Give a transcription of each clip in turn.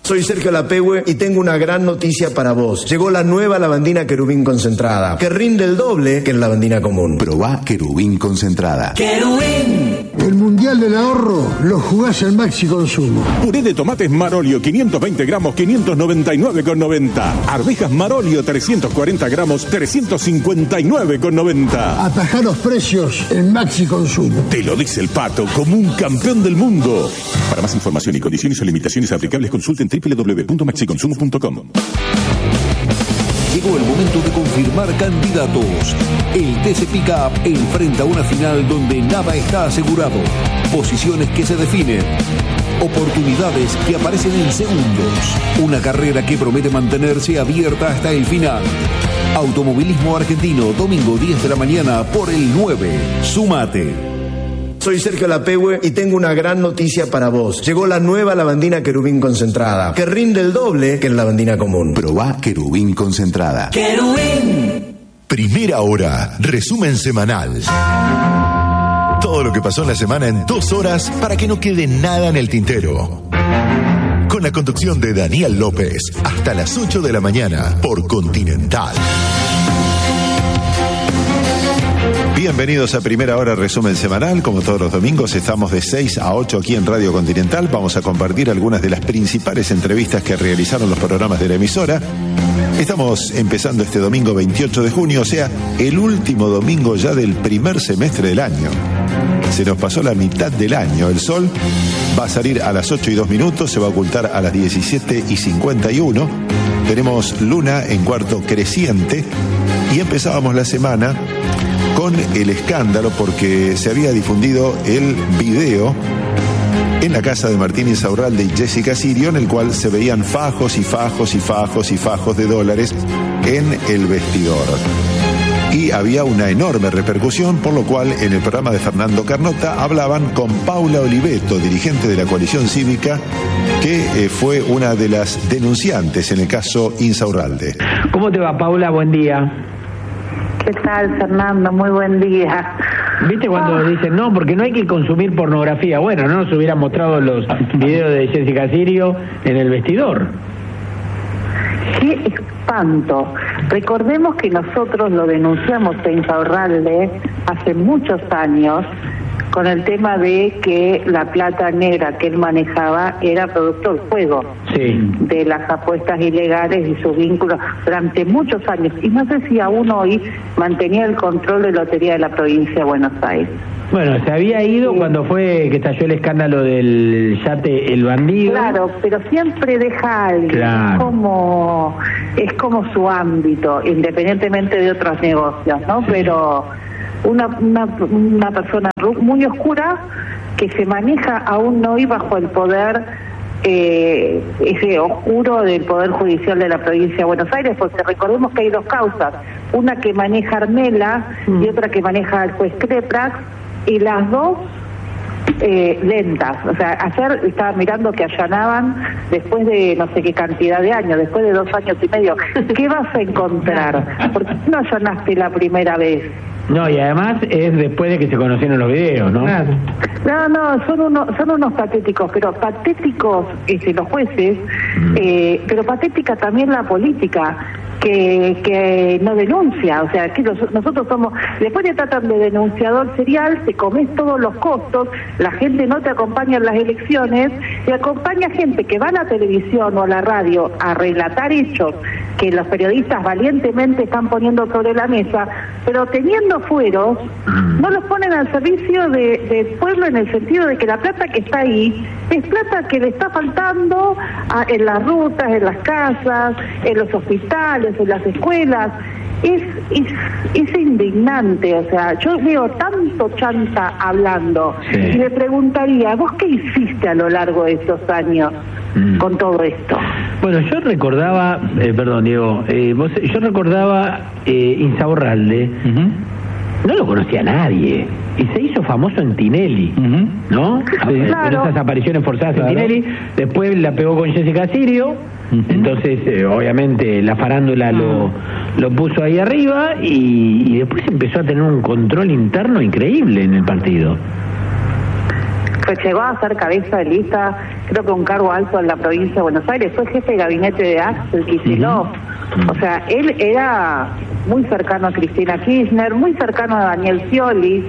Soy Sergio Lapehue y tengo una gran noticia para vos. Llegó la nueva lavandina Querubín concentrada, que rinde el doble que la lavandina común. Probá Querubín concentrada. ¡Querubín! El Mundial del Ahorro lo jugás al Maxi Consumo. Puré de tomates Marolio, 520 gramos, 599,90. Arvejas Marolio, 340 gramos, 359,90. Atajá los precios en Maxi Consumo. Te lo dice el Pato, como un campeón del mundo. Para más información y condiciones o limitaciones aplicables, consulten www.maxiconsumo.com. Llegó el momento de confirmar candidatos. El TC Pickup enfrenta una final donde nada está asegurado. Posiciones que se definen. Oportunidades que aparecen en segundos. Una carrera que promete mantenerse abierta hasta el final. Automovilismo Argentino, domingo 10 de la mañana por el 9. Sumate. Soy Sergio Lapehue y tengo una gran noticia para vos. Llegó la nueva lavandina Querubín concentrada, que rinde el doble que la lavandina común. Probá Querubín concentrada. ¡Querubín! Primera hora, resumen semanal. Todo lo que pasó en la semana en 2 horas para que no quede nada en el tintero. Con la conducción de Daniel López, hasta las 8 de la mañana por Continental. Bienvenidos a Primera Hora, resumen semanal. Como todos los domingos, estamos de 6 a 8 aquí en Radio Continental. Vamos a compartir algunas de las principales entrevistas que realizaron los programas de la emisora. Estamos empezando este domingo 28 de junio, o sea, el último domingo ya del primer semestre del año. Se nos pasó la mitad del año. El sol va a salir a las 8:02, se va a ocultar a las 17:51. Tenemos luna en cuarto creciente y empezábamos la semana con el escándalo porque se había difundido el video en la casa de Martín Insaurralde y Jessica Sirio, en el cual se veían fajos y fajos y fajos y fajos de dólares en el vestidor. Y había una enorme repercusión, por lo cual en el programa de Fernando Carnota hablaban con Paula Oliveto, dirigente de la coalición cívica, que fue una de las denunciantes en el caso Insaurralde. ¿Cómo te va, Paula? Buen día. ¿Qué tal, Fernando? Muy buen día. ¿Viste cuando dicen, no, porque no hay que consumir pornografía? Bueno, no nos hubieran mostrado los videos de Jessica Sirio en el vestidor. ¡Qué espanto! Recordemos que nosotros lo denunciamos a Insaurralde hace muchos años con el tema de que la plata negra que él manejaba era producto del juego, sí, de las apuestas ilegales y sus vínculos durante muchos años. Y no sé si aún hoy mantenía el control de lotería de la provincia de Buenos Aires. Bueno, se había ido cuando fue que estalló el escándalo del yate El Bandido. Claro, pero siempre deja a alguien. Claro. Es como su ámbito, independientemente de otros negocios, ¿no? Pero una persona muy oscura que se maneja aún hoy bajo el poder ese oscuro del Poder Judicial de la provincia de Buenos Aires, porque recordemos que hay 2 causas, una que maneja Armela y otra que maneja el juez Kreprax, y las dos lentas. O sea, ayer estaba mirando que allanaban después de no sé qué cantidad de años, después de 2 años y medio. ¿Qué vas a encontrar? ¿Por qué no allanaste la primera vez? No, y además es después de que se conocieron los videos, ¿no? Claro. No, son unos patéticos, pero patéticos los jueces, pero patética también la política, que no denuncia. O sea, que nosotros somos, después te tratan de denunciador serial, te comes todos los costos, la gente no te acompaña en las elecciones, y acompaña gente que va a la televisión o a la radio a relatar hechos que los periodistas valientemente están poniendo sobre la mesa, pero teniendo fueros, no los ponen al servicio del pueblo, en el sentido de que la plata que está ahí es plata que le está faltando en las rutas, en las casas, en los hospitales, en las escuelas. Es indignante. O sea, yo veo tanto chanta hablando, sí, y le preguntaría, ¿vos qué hiciste a lo largo de estos años con todo esto? Bueno, yo recordaba, perdón Diego, yo recordaba Insaurralde, no lo conocía nadie, y se hizo famoso en Tinelli, ¿no? Claro. Con esas apariciones forzadas en Tinelli, después la pegó con Jessica Sirio, entonces obviamente la farándula lo puso ahí arriba, y después empezó a tener un control interno increíble en el partido. Pues llegó a ser cabeza de lista, creo que un cargo alto en la provincia de Buenos Aires, fue jefe de gabinete de Axel Kicillof. O sea, él era muy cercano a Cristina Kirchner, muy cercano a Daniel Scioli.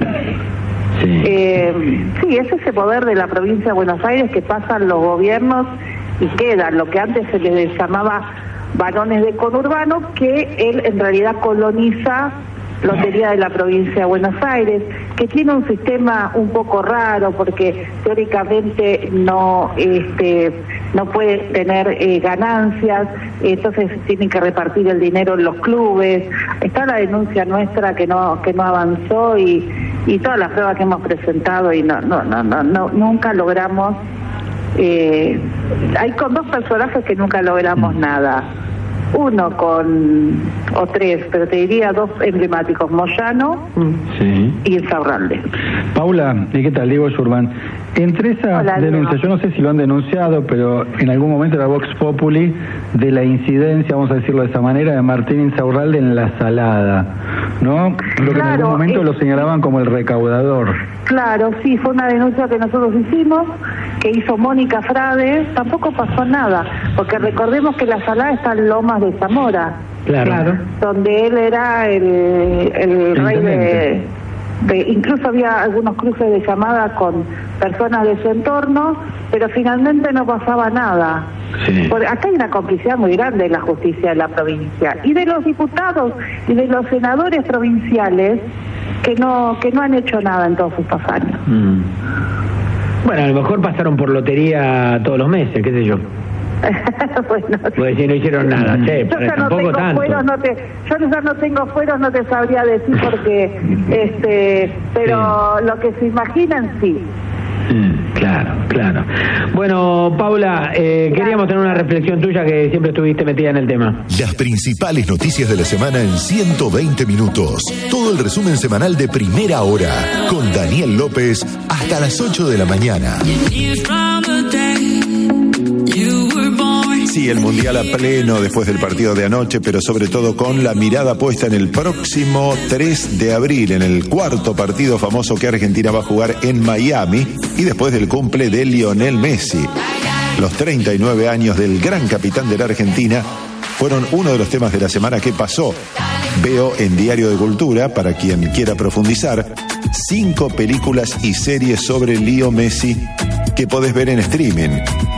Sí, es ese poder de la provincia de Buenos Aires que pasan los gobiernos y quedan lo que antes se les llamaba varones de conurbano, que él en realidad coloniza Lotería de la provincia de Buenos Aires, que tiene un sistema un poco raro porque teóricamente no puede tener ganancias, entonces tienen que repartir el dinero en los clubes. Está la denuncia nuestra que no avanzó y todas las pruebas que hemos presentado y nunca logramos. Hay con dos personajes que nunca logramos nada. Uno o tres, pero te diría dos emblemáticos, Moyano y Insaurralde. Paula, ¿y qué tal? Diego Schurman. Entre esas denuncias, yo no sé si lo han denunciado, pero en algún momento era Vox Populi de la incidencia, vamos a decirlo de esa manera, de Martín Insaurralde en La Salada, ¿no? Creo que en algún momento lo señalaban como el recaudador. Claro, sí, fue una denuncia que nosotros hicimos, que hizo Mónica Frade, tampoco pasó nada, porque recordemos que La Salada está en Lomas de Zamora, claro, donde él era el rey de incluso había algunos cruces de llamada con personas de su entorno, pero finalmente no pasaba nada. Porque acá hay una complicidad muy grande de la justicia de la provincia y de los diputados y de los senadores provinciales que no han hecho nada en todos estos años. Bueno, a lo mejor pasaron por lotería todos los meses, qué sé yo. Bueno, pues si no hicieron nada, yo ya no tengo fueros, no te sabría decir porque pero lo que se imaginan sí. Claro. Bueno, Paula, queríamos tener una reflexión tuya que siempre estuviste metida en el tema. Las principales noticias de la semana en 120 minutos. Todo el resumen semanal de Primera Hora con Daniel López hasta las 8 de la mañana. Sí, el Mundial a pleno después del partido de anoche, pero sobre todo con la mirada puesta en el próximo 3 de abril, en el cuarto partido famoso que Argentina va a jugar en Miami y después del cumple de Lionel Messi. Los 39 años del gran capitán de la Argentina fueron uno de los temas de la semana que pasó. Veo en Diario de Cultura, para quien quiera profundizar, 5 películas y series sobre Leo Messi que podés ver en streaming.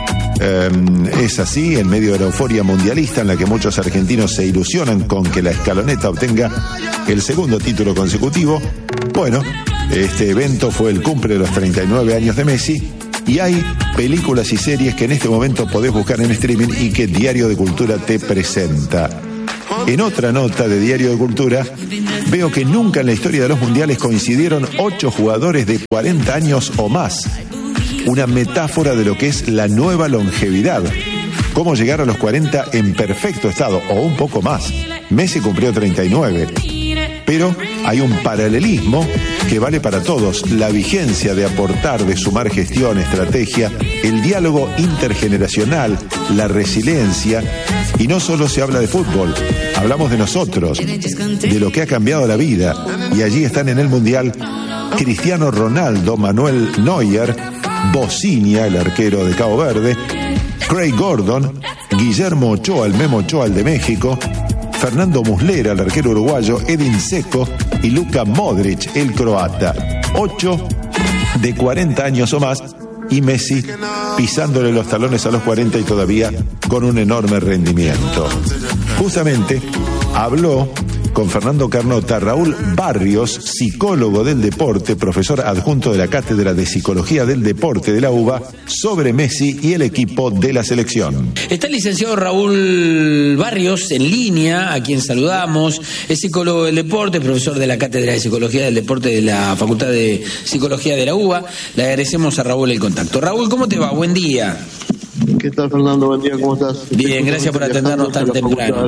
Es así, en medio de la euforia mundialista en la que muchos argentinos se ilusionan con que la escaloneta obtenga el segundo título consecutivo. Bueno, este evento fue el cumple de los 39 años de Messi y hay películas y series que en este momento podés buscar en streaming y que Diario de Cultura te presenta. En otra nota de Diario de Cultura, veo que nunca en la historia de los mundiales coincidieron 8 jugadores de 40 años o más. Una metáfora de lo que es la nueva longevidad. Cómo llegar a los 40 en perfecto estado, o un poco más. Messi cumplió 39. Pero hay un paralelismo que vale para todos. La vigencia de aportar, de sumar gestión, estrategia, el diálogo intergeneracional, la resiliencia. Y no solo se habla de fútbol, hablamos de nosotros, de lo que ha cambiado la vida. Y allí están en el Mundial Cristiano Ronaldo, Manuel Neuer, Bocinia, el arquero de Cabo Verde, Craig Gordon, Guillermo Ochoa, el Memo Ochoa, el de México, Fernando Muslera, el arquero uruguayo, Edin Dzeko y Luka Modric, el croata. 8 de 40 años o más y Messi pisándole los talones a los 40 y todavía con un enorme rendimiento. Justamente habló con Fernando Carnota Raúl Barrios, psicólogo del deporte, profesor adjunto de la Cátedra de Psicología del Deporte de la UBA, sobre Messi y el equipo de la selección. Está el licenciado Raúl Barrios en línea, a quien saludamos. Es psicólogo del deporte, profesor de la Cátedra de Psicología del Deporte de la Facultad de Psicología de la UBA. Le agradecemos a Raúl el contacto. Raúl, ¿cómo te va? Buen día. ¿Qué tal, Fernando? Buen día, ¿cómo estás? Bien, gracias por atendernos tan temprano.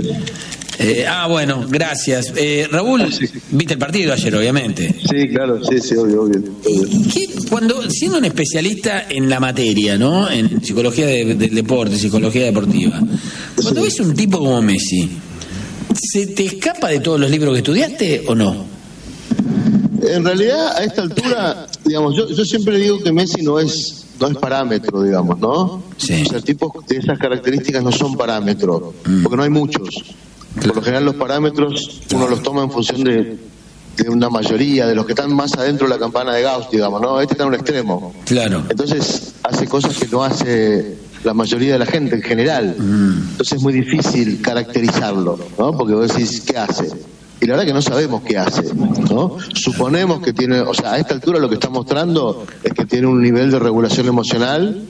Bueno, gracias. Raúl, ¿viste el partido ayer, obviamente? Sí, claro, sí, obvio. Cuando, siendo un especialista en la materia, ¿no? En psicología del deporte, psicología deportiva, cuando ves un tipo como Messi, ¿se te escapa de todos los libros que estudiaste o no? en realidad a esta altura, digamos, yo siempre digo que Messi no es parámetro, digamos, ¿no? Sí. O sea, tipos de esas características no son parámetros, porque no hay muchos. Por lo general los parámetros uno los toma en función de una mayoría, de los que están más adentro de la campana de Gauss, digamos, ¿no? Este está en un extremo. Claro. Entonces hace cosas que no hace la mayoría de la gente en general. Entonces es muy difícil caracterizarlo, ¿no? Porque vos decís, ¿qué hace? Y la verdad que no sabemos qué hace, ¿no? Suponemos que tiene, o sea, a esta altura lo que está mostrando es que tiene un nivel de regulación emocional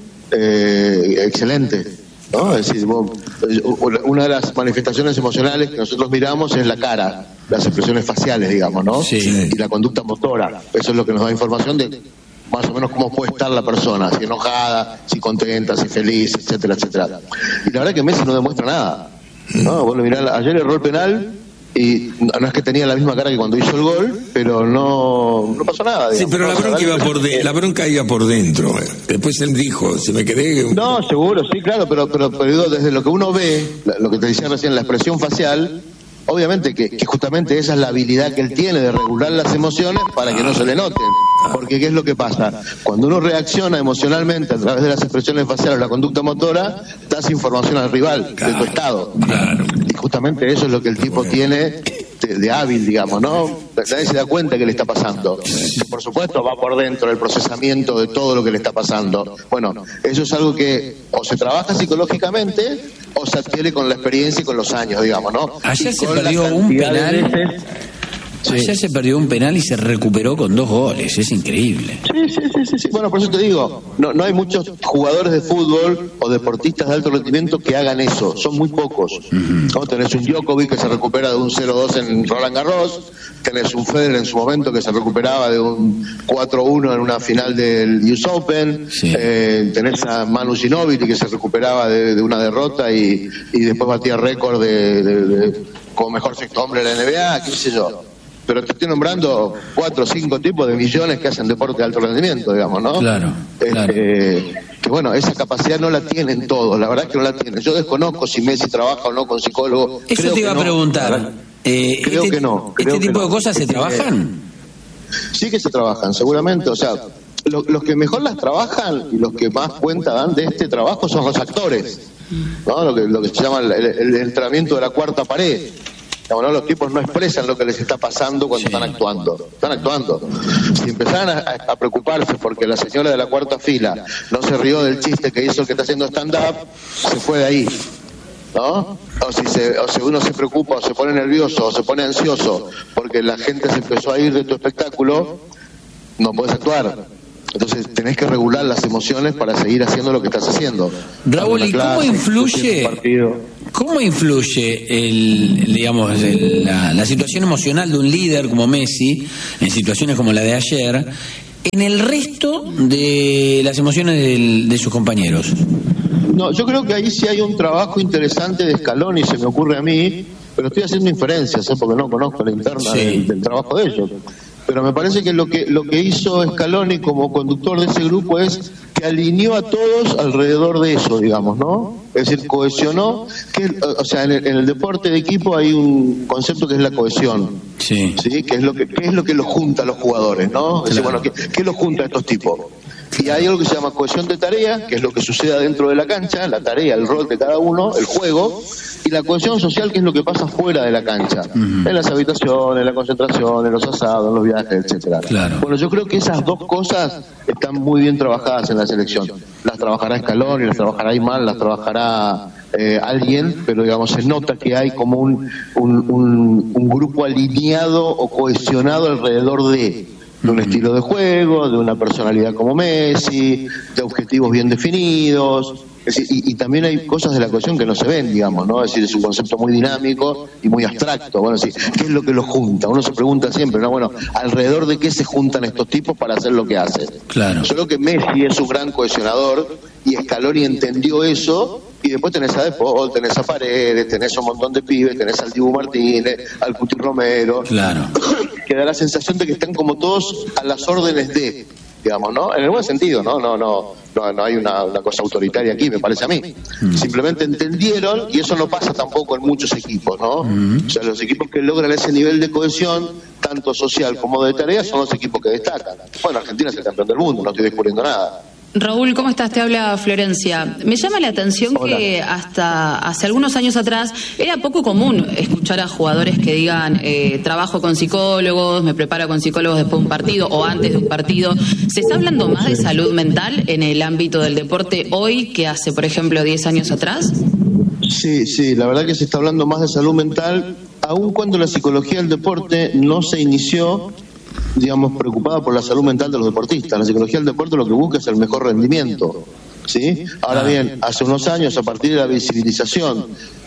excelente, ¿no? Es decir, una de las manifestaciones emocionales que nosotros miramos es la cara, las expresiones faciales, digamos, ¿no? Sí. Y la conducta motora. Eso es lo que nos da información de más o menos cómo puede estar la persona, si enojada, si contenta, si feliz, etcétera, etcétera. Y la verdad que Messi no demuestra nada, ¿no? Bueno, mirá, ayer erró el penal y no es que tenía la misma cara que cuando hizo el gol, pero no pasó nada, digamos. Sí, pero la bronca iba por dentro. Después él dijo, se me quedé... No, seguro, sí, claro, pero digo, desde lo que uno ve, lo que te decía recién, la expresión facial, obviamente que justamente esa es la habilidad que él tiene de regular las emociones para que no se le noten. Porque ¿qué es lo que pasa? Cuando uno reacciona emocionalmente a través de las expresiones faciales o la conducta motora, das información al rival de tu estado. Claro. Y justamente eso es lo que el tipo tiene de hábil, digamos, ¿no? Nadie se da cuenta que le está pasando. Por supuesto va por dentro el procesamiento de todo lo que le está pasando. Bueno, eso es algo que o se trabaja psicológicamente o se adquiere con la experiencia y con los años, digamos, ¿no? Ayer se perdió un penal. Ayer se perdió un penal y se recuperó con 2 goles, es increíble. Sí. Bueno, por eso te digo, no hay muchos jugadores de fútbol o deportistas de alto rendimiento que hagan eso, son muy pocos. ¿No? Tenés un Djokovic que se recupera de un 0-2 en Roland Garros, tenés un Federer en su momento que se recuperaba de un 4-1 en una final del US Open, tenés a Manu Ginóbili que se recuperaba de una derrota y después batía récord de como mejor sexto hombre de la NBA, qué sé yo. Pero te estoy nombrando 4 o 5 tipos de millones que hacen deporte de alto rendimiento, digamos, ¿no? Claro. Que bueno, esa capacidad no la tienen todos, la verdad que no la tienen. Yo desconozco si Messi trabaja o no con psicólogo. Eso te iba a preguntar. Creo que no. ¿Este tipo de cosas se trabajan? Sí que se trabajan, seguramente. O sea, los que mejor las trabajan y los que más cuenta dan de este trabajo son los actores, ¿no? Lo que se llama el entrenamiento de la cuarta pared. ¿No? Los tipos no expresan lo que les está pasando cuando están actuando. Si empezaran a preocuparse porque la señora de la cuarta fila no se rió del chiste que hizo el que está haciendo stand-up, se fue de ahí, ¿no? O si uno se preocupa o se pone nervioso o se pone ansioso porque la gente se empezó a ir de tu espectáculo, no puedes actuar. Entonces tenés que regular las emociones para seguir haciendo lo que estás haciendo. Raúl, ¿y cómo influye la situación emocional de un líder como Messi, en situaciones como la de ayer, en el resto de las emociones de sus compañeros? No, yo creo que ahí sí hay un trabajo interesante de Scaloni, se me ocurre a mí, pero estoy haciendo inferencias, porque no conozco la interna del trabajo de ellos. Pero me parece que lo que hizo Scaloni como conductor de ese grupo es que alineó a todos alrededor de eso, digamos, ¿no? Es decir, cohesionó, o sea, en el deporte de equipo hay un concepto que es la cohesión, ¿sí? Que es lo que los junta a los jugadores, ¿no? Es decir, bueno, ¿qué los junta a estos tipos? Y hay algo que se llama cohesión de tarea, que es lo que sucede dentro de la cancha, la tarea, el rol de cada uno, el juego, y la cohesión social, que es lo que pasa fuera de la cancha, en las habitaciones, en la concentración, en los asados, en los viajes, etcétera. Claro. Bueno, yo creo que esas 2 cosas están muy bien trabajadas en la selección. Las trabajará Scaloni, las trabajará Aymar, las trabajará alguien, pero digamos se nota que hay como un grupo alineado o cohesionado alrededor de un estilo de juego, de una personalidad como Messi, de objetivos bien definidos. Es decir, y también hay cosas de la cohesión que no se ven, digamos, ¿no? Es decir, es un concepto muy dinámico y muy abstracto. Bueno, es decir, ¿qué es lo que los junta? Uno se pregunta siempre, ¿no? Bueno, ¿alrededor de qué se juntan estos tipos para hacer lo que hacen? Claro. Solo que Messi es un gran cohesionador y Scaloni entendió eso, y después tenés a De Paul, tenés a Paredes, tenés a un montón de pibes, tenés al Dibu Martínez, al Cuti Romero, claro, que da la sensación de que están como todos a las órdenes de, digamos, ¿no? En el buen sentido, no no hay una cosa autoritaria aquí, me parece a mí. Simplemente entendieron, y eso no pasa tampoco en muchos equipos, ¿no? O sea, los equipos que logran ese nivel de cohesión, tanto social como de tarea, son los equipos que destacan. Bueno, Argentina es el campeón del mundo, no estoy descubriendo nada. Raúl, ¿cómo estás? Te habla Florencia. Me llama la atención que hasta hace algunos años atrás era poco común escuchar a jugadores que digan trabajo con psicólogos, me preparo con psicólogos después de un partido o antes de un partido. ¿Se está hablando más de salud mental en el ámbito del deporte hoy que hace, por ejemplo, 10 años atrás? Sí, la verdad que se está hablando más de salud mental, aun cuando la psicología del deporte no se inició, digamos, preocupada por la salud mental de los deportistas. La psicología del deporte lo que busca es el mejor rendimiento, ¿sí? Ahora bien, hace unos años, a partir de la visibilización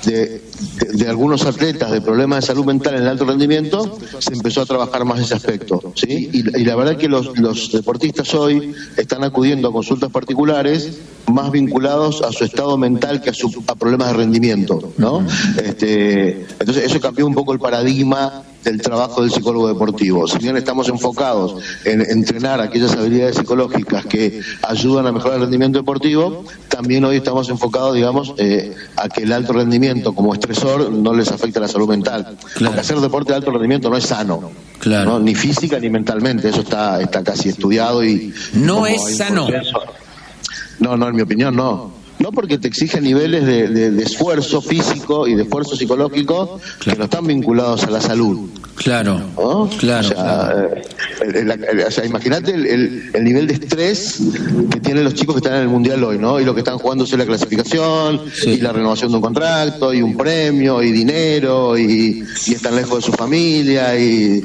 de algunos atletas de problemas de salud mental en el alto rendimiento, se empezó a trabajar más ese aspecto, ¿sí? Y la verdad que los deportistas hoy están acudiendo a consultas particulares más vinculados a su estado mental que a problemas de rendimiento, ¿no? Entonces eso cambió un poco el paradigma del trabajo del psicólogo deportivo. Si bien estamos enfocados en entrenar aquellas habilidades psicológicas que ayudan a mejorar el rendimiento deportivo, también hoy estamos enfocados, digamos, a que el alto rendimiento como estresor no les afecte a la salud mental. Porque hacer deporte de alto rendimiento no es sano, ¿no? Ni física ni mentalmente, eso está casi estudiado y... No es sano. No, en mi opinión no. No, porque te exige niveles de esfuerzo físico y de esfuerzo psicológico que no están vinculados a la salud. Claro, ¿no? Claro. O sea, imagínate el nivel de estrés que tienen los chicos que están en el Mundial hoy, ¿no? Y lo que están jugándose la clasificación, y la renovación de un contrato, y un premio, y dinero, y están lejos de su familia, y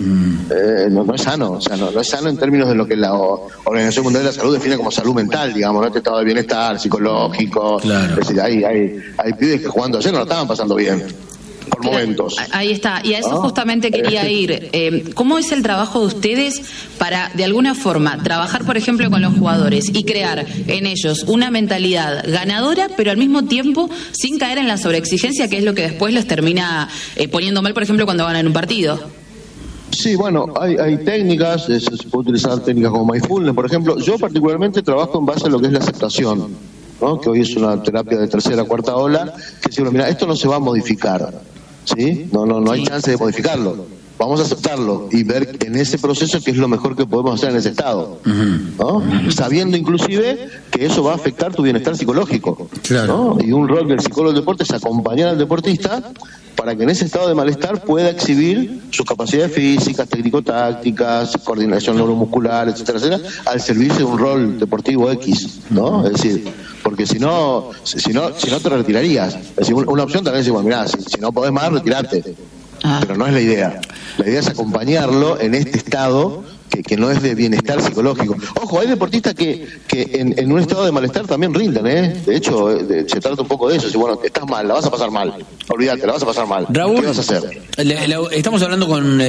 no es sano. O sea, no es sano en términos de lo que la Organización Mundial de la Salud define como salud mental, digamos, ¿no? Este estado de bienestar psicológico. Claro. Es decir, hay pibes que jugando ayer no lo estaban pasando bien. Por momentos. Ahí está, y a eso justamente quería ir. ¿Cómo es el trabajo de ustedes para, de alguna forma, trabajar, por ejemplo, con los jugadores y crear en ellos una mentalidad ganadora, pero al mismo tiempo sin caer en la sobreexigencia, que es lo que después los termina poniendo mal, por ejemplo, cuando ganan un partido? Sí, bueno, hay técnicas, se puede utilizar técnicas como mindfulness, por ejemplo. Yo particularmente trabajo en base a lo que es la aceptación, ¿no? Que hoy es una terapia de tercera, cuarta ola, que dice, mira, esto no se va a modificar, ¿sí? No hay chance de modificarlo. Vamos a aceptarlo y ver en ese proceso qué es lo mejor que podemos hacer en ese estado, ¿no? Sabiendo inclusive que eso va a afectar tu bienestar psicológico, ¿no? Y un rol del psicólogo del deporte es acompañar al deportista para que en ese estado de malestar pueda exhibir sus capacidades físicas, técnico-tácticas, coordinación neuromuscular, etcétera, al servirse de un rol deportivo X, ¿no? Es decir, porque si no te retirarías. Es decir, una opción también es decir, bueno, mirá, si no podés más, retirate. Pero no es la idea. La idea es acompañarlo en este estado que no es de bienestar psicológico. Ojo, hay deportistas que en un estado de malestar también rinden, ¿eh? De hecho, se trata un poco de eso. Si bueno, estás mal, la vas a pasar mal. Olvídate, la vas a pasar mal. Raúl, ¿qué vas a hacer? Estamos hablando con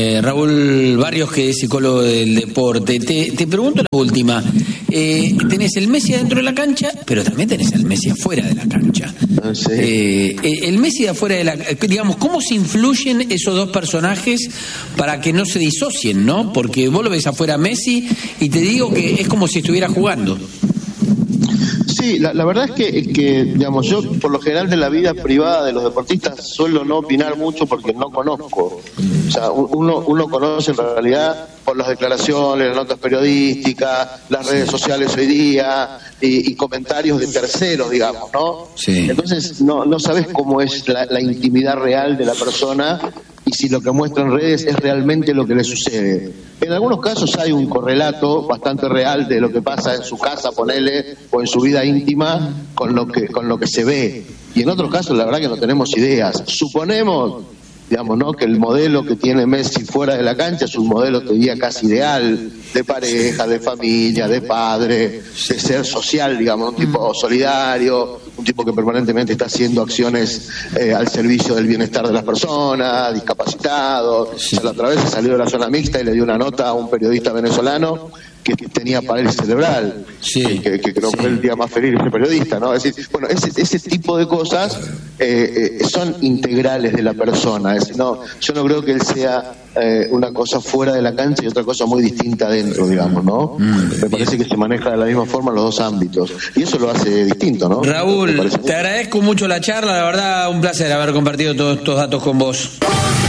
Raúl Barrios, que es psicólogo del deporte. Te pregunto la última. Tenés el Messi adentro de la cancha, pero también tenés el Messi afuera de la cancha. Sí. El Messi de afuera de la... Digamos, ¿cómo se influyen esos dos personajes para que no se disocien, no? Porque vos lo ves afuera a Messi y te digo que es como si estuviera jugando. Sí, la verdad es que, digamos, yo por lo general de la vida privada de los deportistas suelo no opinar mucho porque no conozco. O sea, uno conoce en realidad por las declaraciones, las notas periodísticas, las redes sociales hoy día y comentarios de terceros, digamos, ¿no? Sí. Entonces no sabes cómo es la intimidad real de la persona y si lo que muestra en redes es realmente lo que le sucede. En algunos casos hay un correlato bastante real de lo que pasa en su casa, ponele, o en su vida íntima con lo que se ve. Y en otros casos la verdad que no tenemos ideas. Suponemos, digamos, ¿no?, que el modelo que tiene Messi fuera de la cancha es un modelo, te diría, casi ideal, de pareja, de familia, de padre, de ser social, digamos, un tipo solidario, un tipo que permanentemente está haciendo acciones al servicio del bienestar de las personas, discapacitados. O sea, la otra vez se salió de la zona mixta y le dio una nota a un periodista venezolano que tenía parálisis cerebral, que creo que fue el día más feliz de ese periodista, ¿no? Es decir, bueno, ese tipo de cosas son integrales de la persona. Es decir, no, yo no creo que él sea una cosa fuera de la cancha y otra cosa muy distinta adentro, digamos, ¿no? Me parece que se maneja de la misma forma en los dos ámbitos y eso lo hace distinto, ¿no? Raúl, te agradezco mucho la charla, la verdad un placer haber compartido todos estos datos con vos.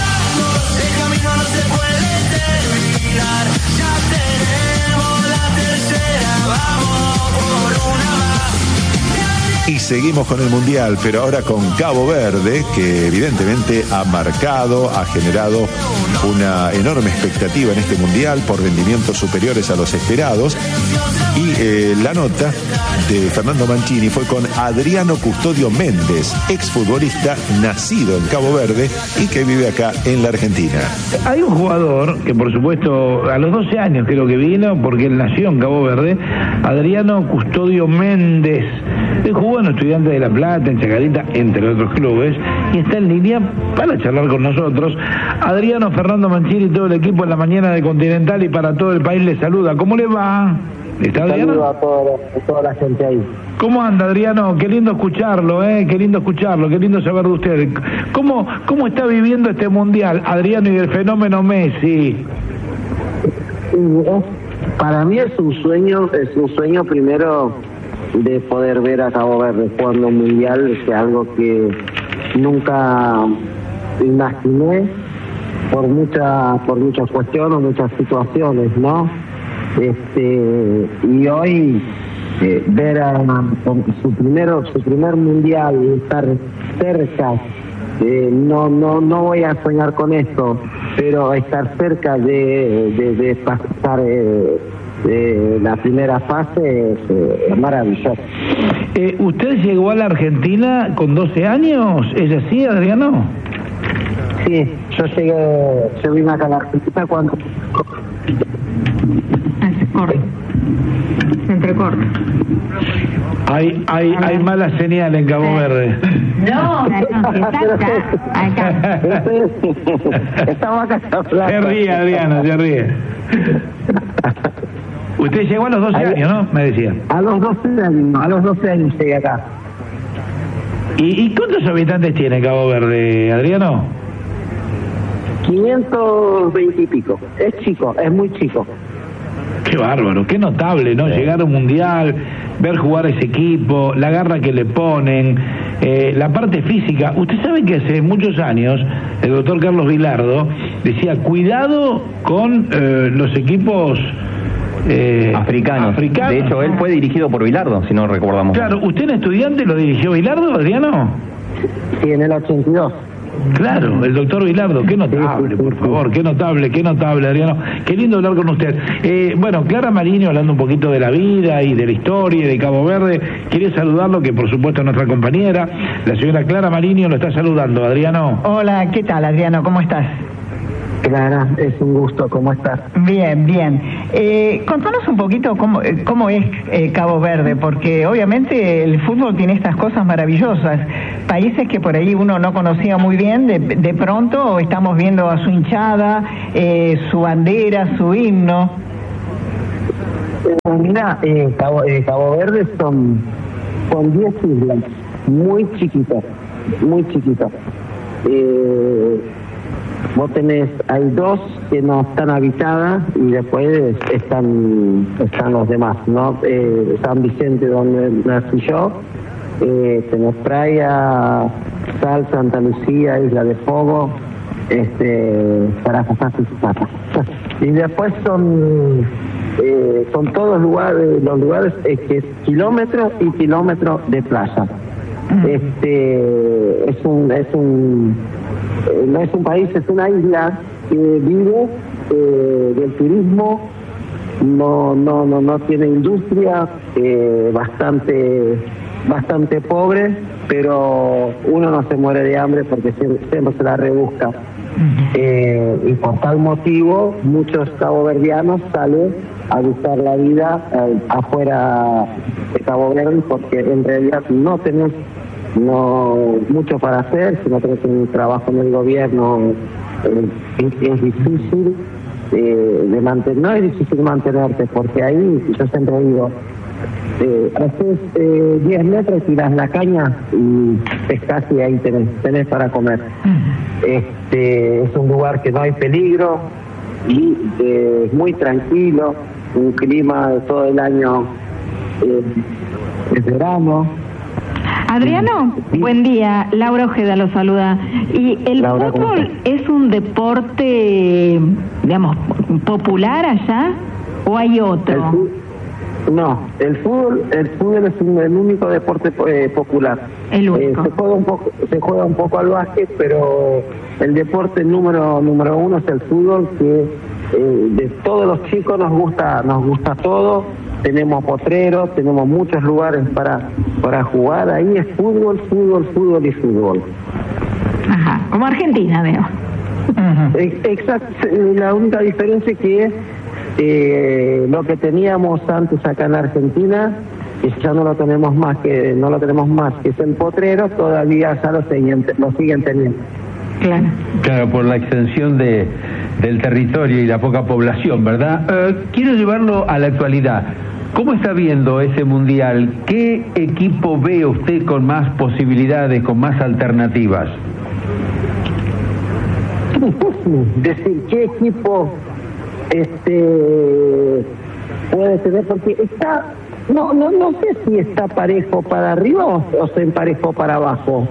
Y seguimos con el Mundial, pero ahora con Cabo Verde, que evidentemente ha marcado, ha generado una enorme expectativa en este Mundial por rendimientos superiores a los esperados. Y la nota de Fernando Mancini fue con Adriano Custodio Méndez, exfutbolista nacido en Cabo Verde y que vive acá en la Argentina. Hay un jugador que por supuesto a los 12 años creo que vino, porque él nació en Cabo Verde, Adriano Custodio Méndez. Él jugó en Estudiantes de La Plata, en Chacarita, entre otros clubes, y está en línea para charlar con nosotros. Adriano, Fernando Mancini y todo el equipo en la mañana de Continental y para todo el país le saluda. ¿Cómo le va? ¿Está Adriano? Saludo a toda la gente ahí. ¿Cómo anda, Adriano? Qué lindo escucharlo, qué lindo escucharlo, qué lindo saber de usted. ¿Cómo está viviendo este Mundial, Adriano, y el fenómeno Messi? Para mí es un sueño primero de poder ver a Cabo Verde jugando un Mundial, que es algo que nunca imaginé por muchas cuestiones, muchas situaciones, ¿no? Y hoy ver a su primer Mundial y estar cerca, no voy a soñar con esto, pero estar cerca de pasar la primera fase es maravilloso. ¿Usted llegó a la Argentina con 12 años? ¿Es así, Adriano? Sí, yo vine acá a la Argentina cuando... Se entrecorta. Hay mala señal en Cabo Verde. No, acá. Estamos acá. Se ríe, Adriano, se ríe. Usted llegó a los 12 años, ¿no? Me decía. A los 12 años llegué acá. ¿Y cuántos habitantes tiene Cabo Verde, Adriano? 520 y pico. Es chico, es muy chico. Qué bárbaro, qué notable, ¿no? Llegar a un Mundial, ver jugar a ese equipo, la garra que le ponen, la parte física. Usted sabe que hace muchos años el doctor Carlos Vilardo decía, cuidado con los equipos africanos. De hecho, él fue dirigido por Vilardo, si no recordamos. Claro, ¿usted en Estudiante lo dirigió Vilardo, Adriano? Sí, en el 82. Claro, el doctor Vilardo, qué notable, por favor, qué notable, Adriano. Qué lindo hablar con usted. Bueno, Clara Marini, hablando un poquito de la vida y de la historia de Cabo Verde, quiere saludarlo, que por supuesto es nuestra compañera, la señora Clara Marini, lo está saludando. Adriano. Hola, ¿qué tal, Adriano? ¿Cómo estás? Clara, es un gusto, ¿cómo estás? Bien, bien. Contanos un poquito cómo es Cabo Verde, porque obviamente el fútbol tiene estas cosas maravillosas. Países que por ahí uno no conocía muy bien, de pronto estamos viendo a su hinchada, su bandera, su himno. Mira, Cabo Verde son 10 islas, muy chiquitas. Vos hay 2 que no están habitadas y después están los demás, ¿no? San Vicente, donde nací yo, tenés Praia, Sal, Santa Lucía, Isla de Fogo, Carajasá y después son todos los lugares que es kilómetros y kilómetros de playa. No es un país, es una isla que vive del turismo, no tiene industria, bastante pobre, pero uno no se muere de hambre porque siempre se la rebusca. Y por tal motivo muchos caboverdianos salen a buscar la vida afuera de Cabo Verde, porque en realidad no tenés mucho para hacer. Si no tenés un trabajo en el gobierno es difícil, de mantener, no es difícil mantenerte, porque ahí, yo siempre digo, haces 10 metros, tiras la caña y pescas y ahí tenés para comer. Es un lugar que no hay peligro y es muy tranquilo, un clima de todo el año, es verano. Adriano, buen día. Laura Ojeda lo saluda. ¿Y el fútbol es un deporte, digamos, popular allá o hay otro? No, el fútbol es el único deporte popular. El único. Se juega un poco al básquet, pero el deporte número uno es el fútbol, que de todos los chicos nos gusta todo. Tenemos potreros, tenemos muchos lugares para jugar. Ahí es fútbol, fútbol, fútbol y fútbol. Ajá, como Argentina, veo. Exacto, la única diferencia que es lo que teníamos antes acá en Argentina, y ya no lo tenemos más, que es el potrero, todavía ya lo siguen teniendo. Claro, por la extensión del territorio y la poca población, ¿verdad? Quiero llevarlo a la actualidad. ¿Cómo está viendo ese mundial? ¿Qué equipo ve usted con más posibilidades, con más alternativas? Decir qué equipo puede tener, porque no sé si está parejo para arriba o se emparejó para abajo.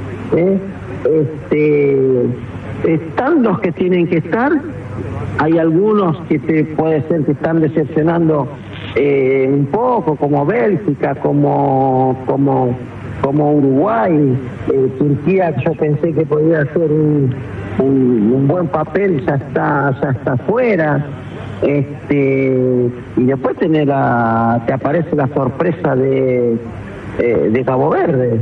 Están los que tienen que estar. Hay algunos que puede ser que están decepcionando un poco, como Bélgica, como Uruguay, Turquía. Yo pensé que podía hacer un buen papel, ya está fuera. Y después te aparece la sorpresa de Cabo Verde.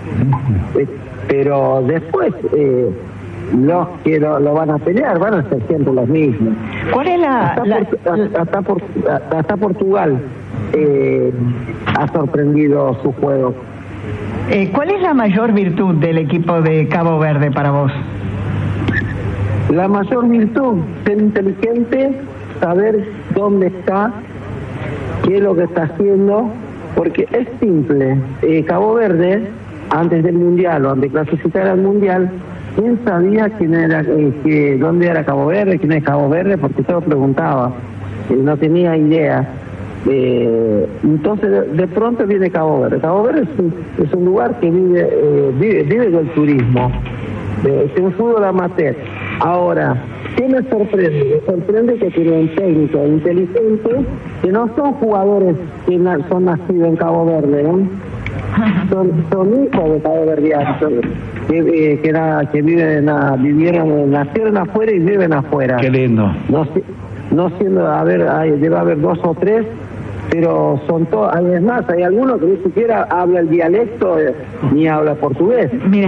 Pero después los que lo van a pelear van a ser siempre los mismos. ¿Cuál es hasta Portugal ha sorprendido su juego. ¿Cuál es la mayor virtud del equipo de Cabo Verde para vos? La mayor virtud, ser inteligente, saber dónde está, qué es lo que está haciendo, porque es simple. Cabo Verde, antes del Mundial o antes de clasificar al Mundial, ¿quién sabía dónde era Cabo Verde, quién es Cabo Verde? Porque todo preguntaba, no tenía idea. Entonces de pronto viene Cabo Verde. Cabo Verde es un lugar que vive del turismo, es un fútbol amateur. Ahora, ¿qué me sorprende? Me sorprende que tiene un técnico inteligente, que no son jugadores que son nacidos en Cabo Verde, ¿no? Son hijos de Cabo Verdeanos, que nacieron afuera y viven afuera. Qué lindo. No siendo, debe haber 2 o 3, pero son todos. Además, hay algunos que ni siquiera habla el dialecto ni habla portugués. Mira.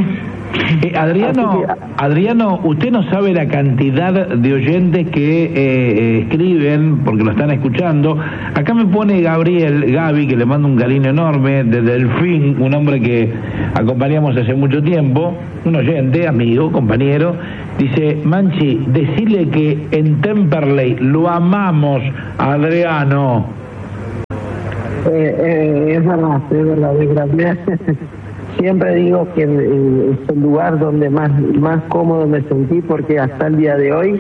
Adriano, usted no sabe la cantidad de oyentes que escriben, porque lo están escuchando. Acá me pone Gaby, que le mando un cariño enorme, de Delfín, un hombre que acompañamos hace mucho tiempo, un oyente, amigo, compañero. Dice: Manchi, decirle que en Temperley lo amamos, Adriano. Es verdad. Siempre digo que es el lugar donde más cómodo me sentí, porque hasta el día de hoy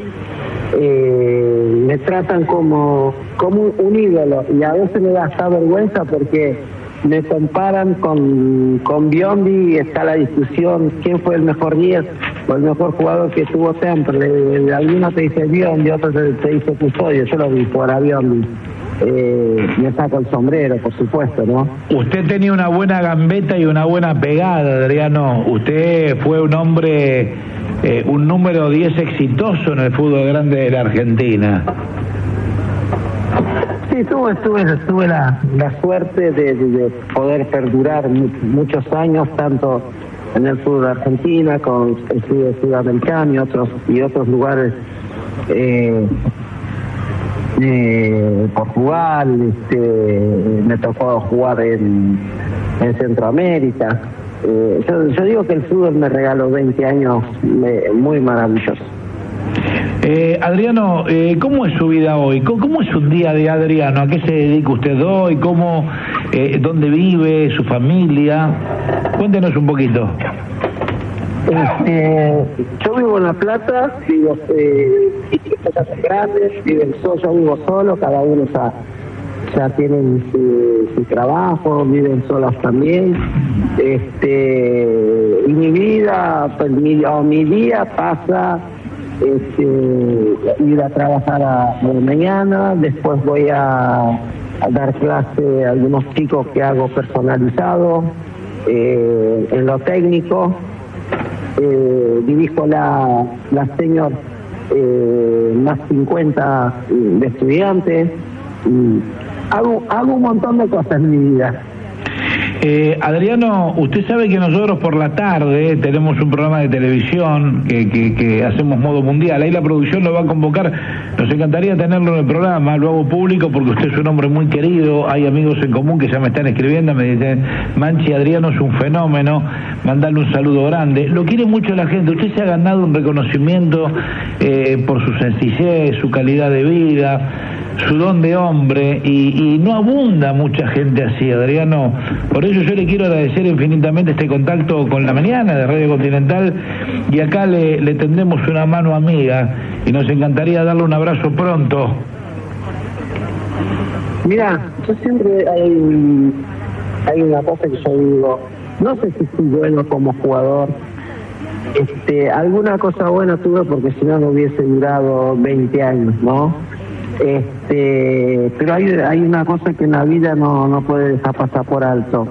me tratan como un ídolo, y a veces me da hasta vergüenza porque me comparan con Biondi, y está la discusión quién fue el mejor 10 o el mejor jugador que tuvo siempre. Algunos te dice Biondi, otros te dice Custodio. Yo lo vi por a Biondi. Me saco el sombrero, por supuesto, ¿no? Usted tenía una buena gambeta y una buena pegada, Adriano. Usted fue un hombre, un número 10 exitoso en el fútbol grande de la Argentina. Sí, tuve la suerte de poder perdurar muchos años, tanto en el fútbol de Argentina, con el fútbol sudamericano y otros lugares. Portugal, me tocó jugar en Centroamérica. Yo digo que el fútbol me regaló 20 años muy maravillosos. Adriano, ¿cómo es su vida hoy? ¿Cómo es un día de Adriano? ¿A qué se dedica usted hoy? ¿Dónde vive? ¿Su familia? Cuéntenos un poquito. Yo vivo en La Plata, vivo casas grandes, yo vivo solo, cada uno ya tienen su trabajo, viven solas también. Y mi vida, pues mi día pasa ir a trabajar a la mañana, después voy a dar clase a algunos chicos que hago personalizado, en lo técnico. Dirijo la senior más 50 de estudiantes. Hago un montón de cosas en mi vida. Adriano, usted sabe que nosotros por la tarde tenemos un programa de televisión que hacemos modo mundial. Ahí la producción lo va a convocar. Nos encantaría tenerlo en el programa. Lo hago público porque usted es un hombre muy querido. Hay amigos en común que ya me están escribiendo, me dicen: Manchi, Adriano es un fenómeno, mandarle un saludo grande. Lo quiere mucho la gente. Usted se ha ganado un reconocimiento por su sencillez, su calidad de vida, su don de hombre, y no abunda mucha gente así, Adriano. Por eso yo le quiero agradecer infinitamente este contacto con la mañana de Radio Continental, y acá le tendemos una mano amiga y nos encantaría darle un abrazo pronto. Mira, yo siempre hay una cosa que yo digo, no sé si soy bueno como jugador. Alguna cosa buena tuve porque si no hubiese durado 20 años, ¿no? Pero hay una cosa que en la vida no puede dejar pasar por alto.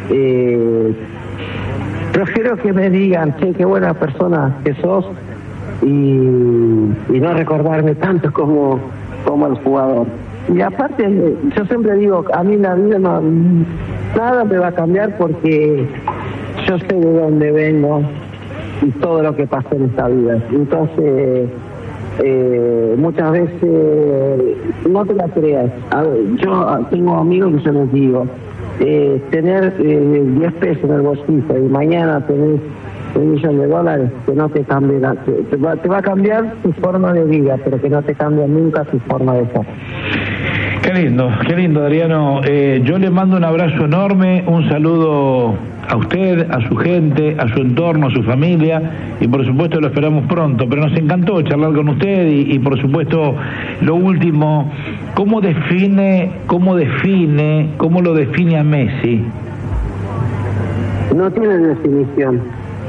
Prefiero que me digan: che, qué buena persona que sos, y no recordarme tanto como el jugador. Y aparte, yo siempre digo, a mí la vida nada me va a cambiar porque yo sé de dónde vengo y todo lo que pasó en esta vida. Entonces, muchas veces no te la creas. Yo tengo amigos que yo les digo, tener 10 pesos en el bolsillo y mañana tener $1.000.000, que no te cambie te va a cambiar tu forma de vida, pero que no te cambie nunca tu forma de ser. Qué lindo, Adriano. Yo le mando un abrazo enorme, un saludo a usted, a su gente, a su entorno, a su familia, y por supuesto lo esperamos pronto. Pero nos encantó charlar con usted y por supuesto lo último, ¿cómo lo define a Messi? No tiene definición.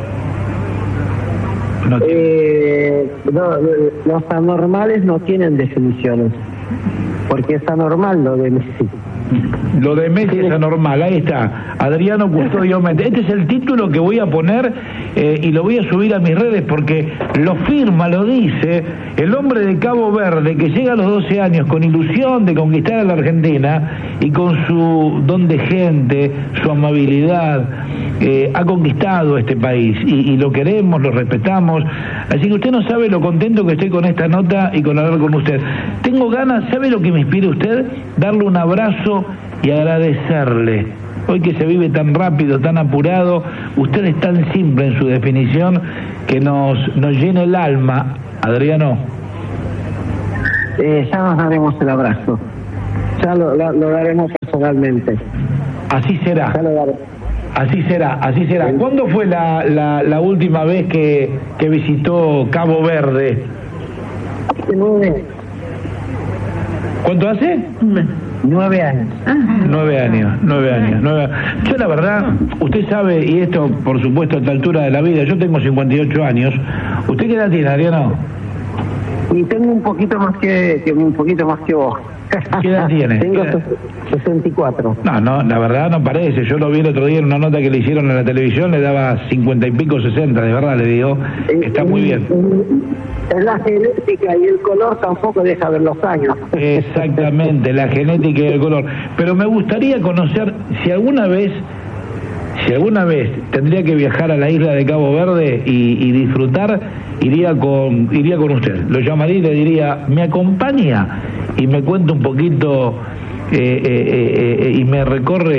Los anormales no tienen definiciones, porque es anormal lo de Messi. Lo de Messi es anormal, ahí está, Adriano Custodio Méndez. Este es el título que voy a poner y lo voy a subir a mis redes porque lo firma, lo dice el hombre de Cabo Verde que llega a los 12 años con ilusión de conquistar a la Argentina y con su don de gente, su amabilidad, ha conquistado este país y lo queremos, lo respetamos. Así que usted no sabe lo contento que estoy con esta nota y con hablar con usted. Tengo ganas, ¿sabe lo que me inspira usted? Darle un abrazo y agradecerle. Hoy que se vive tan rápido, tan apurado, usted es tan simple en su definición que nos llena el alma, Adriano. Ya nos daremos el abrazo. Ya lo daremos personalmente. Así será. Ya lo daremos. Así será. ¿Cuándo fue la última vez que visitó Cabo Verde? Hace 9. ¿Cuánto hace? 9 años. 9 años. Yo la verdad, usted sabe, y esto por supuesto a esta altura de la vida, yo tengo 58 años. ¿Usted qué edad tiene, Adriano? Y tengo un poquito más que vos. ¿Qué edad tiene? Tengo 64. No, la verdad no parece. Yo lo vi el otro día en una nota que le hicieron en la televisión, le daba 50 y pico, 60, de verdad le digo. Está muy bien. Es la genética y el color tampoco deja ver los años. Exactamente, la genética y el color. Pero me gustaría conocer, si alguna vez tendría que viajar a la isla de Cabo Verde y disfrutar, iría con usted. Lo llamaría y le diría: ¿me acompaña? Y me cuenta un poquito y me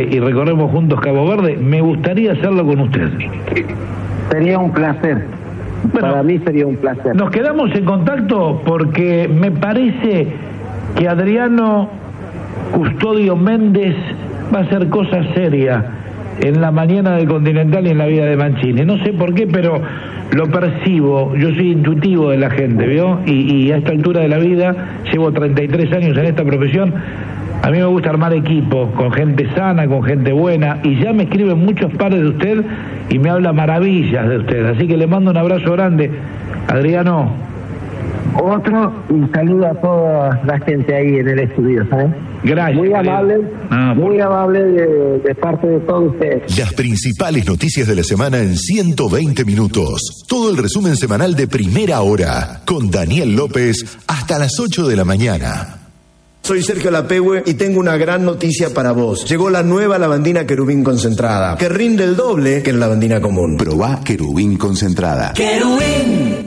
recorremos juntos Cabo Verde. Me gustaría hacerlo con usted. Sería un placer. Para mí sería un placer. Nos quedamos en contacto porque me parece que Adriano Custodio Méndez va a hacer cosas serias en la mañana del Continental y en la vida de Mancini. No sé por qué, pero lo percibo. Yo soy intuitivo de la gente, ¿vio? Y a esta altura de la vida, llevo 33 años en esta profesión. A mí me gusta armar equipo con gente sana, con gente buena, y ya me escriben muchos pares de usted y me habla maravillas de usted. Así que le mando un abrazo grande, Adriano. Otro, un saludo a toda la gente ahí en el estudio, ¿sabes? Gracias. Muy amable de parte de todos ustedes. Las principales noticias de la semana en 120 minutos. Todo el resumen semanal de Primera Hora, con Daniel López, hasta las 8 de la mañana. Soy Sergio Lapehue y tengo una gran noticia para vos. Llegó la nueva lavandina Querubín concentrada, que rinde el doble que la lavandina común. Probá Querubín concentrada. Querubín.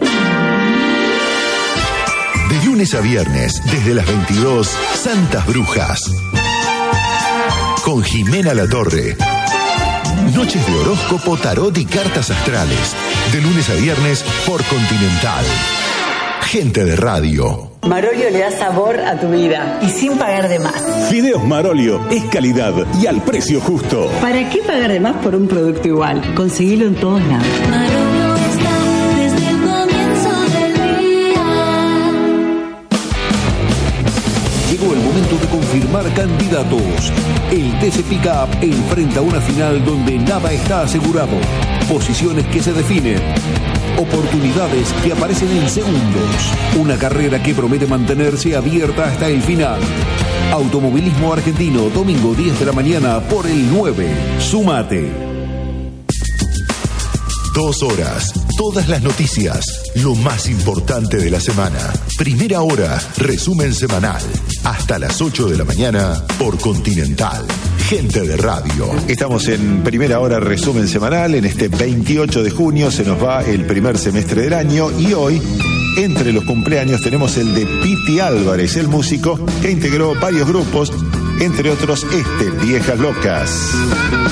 De lunes a viernes, desde las 22, Santas Brujas. Con Jimena Latorre. Noches de horóscopo, tarot y cartas astrales. De lunes a viernes por Continental. Gente de radio. Marolio le da sabor a tu vida y sin pagar de más. Fideos Marolio es calidad y al precio justo. ¿Para qué pagar de más por un producto igual? Conseguilo en todos lados. Marolio está desde el comienzo del día. Llegó el momento de confirmar candidatos. El TC Pickup enfrenta una final donde nada está asegurado. Posiciones que se definen. Oportunidades que aparecen en segundos. Una carrera que promete mantenerse abierta hasta el final. Automovilismo Argentino, domingo 10 de la mañana por el 9. Sumate. 2 horas, todas las noticias, lo más importante de la semana. Primera Hora, resumen semanal. Hasta las 8 de la mañana por Continental. Gente de radio. Estamos en Primera Hora, resumen semanal. En este 28 de junio se nos va el primer semestre del año y hoy, entre los cumpleaños, tenemos el de Piti Álvarez, el músico que integró varios grupos, entre otros Viejas Locas.